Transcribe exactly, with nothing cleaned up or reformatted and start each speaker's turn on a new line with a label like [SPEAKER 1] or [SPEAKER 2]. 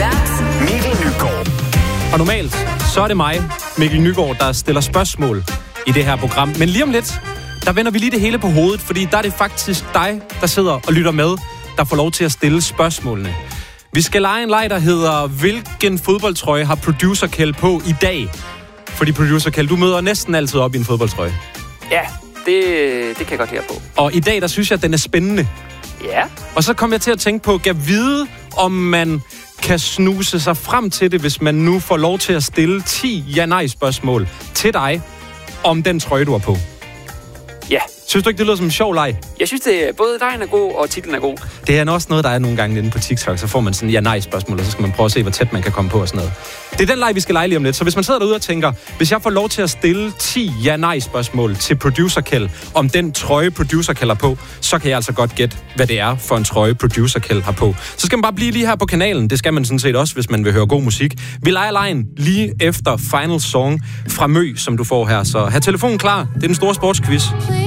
[SPEAKER 1] Vært Mikkel Nygaard.
[SPEAKER 2] Og normalt, så er det mig, Mikkel Nygaard, der stiller spørgsmål i det her program. Men lige om lidt, der vender vi lige det hele på hovedet, fordi der er det faktisk dig, der sidder og lytter med, der får lov til at stille spørgsmålene. Vi skal lege en leg, der hedder, hvilken fodboldtrøje har producer Kjeld på i dag? Fordi producer Kjeld, du møder næsten altid op i en fodboldtrøje.
[SPEAKER 3] Ja, det, det kan jeg godt lide på.
[SPEAKER 2] Og i dag, der synes jeg, at den er spændende.
[SPEAKER 3] Ja.
[SPEAKER 2] Og så kom jeg til at tænke på, kan vide, om man kan snuse sig frem til det, hvis man nu får lov til at stille ti ja-nej-spørgsmål til dig, om den trøje, du har på.
[SPEAKER 3] Ja.
[SPEAKER 2] Synes du ikke, det lyder som en sjov leg?
[SPEAKER 3] Jeg synes, det er, både dejen er god, og titlen er god.
[SPEAKER 2] Det er også noget, der er nogle gange inde på TikTok, så får man sådan ja-nej-spørgsmål, og så skal man prøve at se, hvor tæt man kan komme på og sådan noget. Det er den leg, vi skal lege lige om lidt. Så hvis man sidder derude og tænker, hvis jeg får lov til at stille ti ja-nej-spørgsmål til producer Kjeld, om den trøje, producer Kjeld har på, så kan jeg altså godt gætte, hvad det er for en trøje, producer Kjeld har på. Så skal man bare blive lige her på kanalen. Det skal man sådan set også, hvis man vil høre god musik. Vi leger lejen lige efter Final Song fra Mø, som du får her. Så have telefonen klar. Det er den store sportsquiz.